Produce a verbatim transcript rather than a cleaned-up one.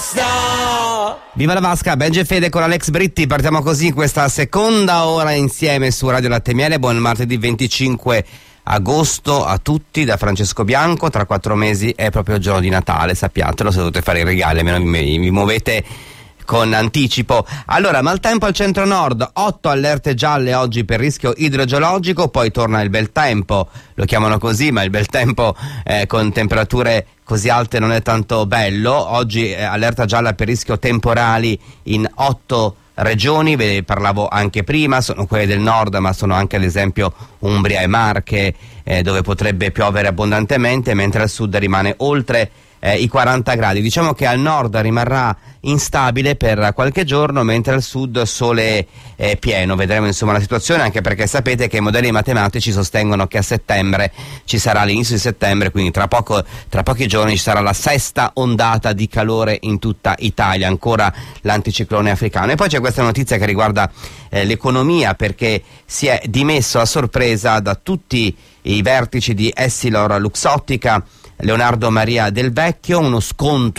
Basta! Viva la Vasca, Benji e Fede con Alex Britti. Partiamo così in questa seconda ora insieme su Radio Latte e Miele. Buon martedì venticinque agosto a tutti da Francesco Bianco. Tra quattro mesi è proprio il giorno di Natale, sappiatelo, se dovete fare i regali almeno vi, vi muovete con anticipo. Allora, maltempo al centro-nord, otto allerte gialle oggi per rischio idrogeologico, poi torna il bel tempo, lo chiamano così, ma il bel tempo eh, con temperature così alte non è tanto bello. Oggi eh, allerta gialla per rischio temporali in otto regioni, ve ne parlavo anche prima, sono quelle del nord, ma sono anche ad esempio Umbria e Marche, eh, dove potrebbe piovere abbondantemente, mentre al sud rimane oltre Eh, i quaranta gradi. Diciamo che al nord rimarrà instabile per qualche giorno, mentre al sud sole eh, pieno. Vedremo insomma la situazione, anche perché sapete che i modelli matematici sostengono che a settembre ci sarà, all'inizio di settembre, quindi tra poco, tra pochi giorni ci sarà la sesta ondata di calore in tutta Italia, ancora l'anticiclone africano. E poi c'è questa notizia che riguarda eh, l'economia, perché si è dimesso a sorpresa da tutti i vertici di Essilor Luxottica Leonardo Maria Del Vecchio, uno scontro